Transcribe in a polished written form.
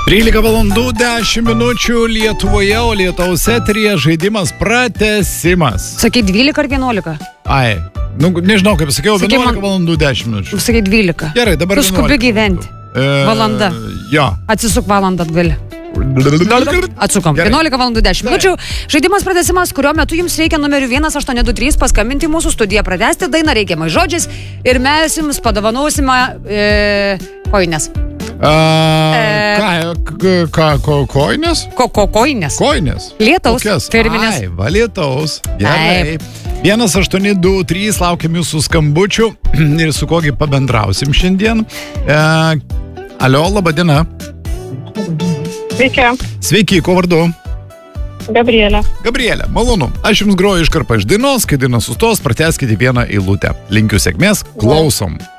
13 valandų 10 minučių Lietuvoje, o Lietuvos eteryje žaidimas pratęsimas. Sakai 12 ar 11? Ai, nežinau, kaip sakiau, 11 valandų 10 minučių. Sakai 12. Gerai, dabar 11. Tu skubi gyventi. Valanda. Jo. Atsisuk valandą atgal. Atsukom. Gerai. 11 valandų 10 minučių. Žaidimas pratęsimas, kurio metu jums reikia numeriu 1823 paskambinti mūsų studiją, pratęsti dainą reikiamai žodžiais ir mes jums padovanosime koinės. Koinės? Koinės. Koinės. Lietaus. Kokias? Firminės. Ai, va lietaus. Gerai. 1823 laukiam jūsų skambučių ir su kogi pabendrausim šiandien. Alio, laba diena. Sveiki. Sveiki, ko vardu? Gabrielė. Gabrielė, malonu. Aš jums groju iškarpą iš dainos, kai daina sustos, pratęskite vieną eilutę. Linkiu sėkmės, klausom.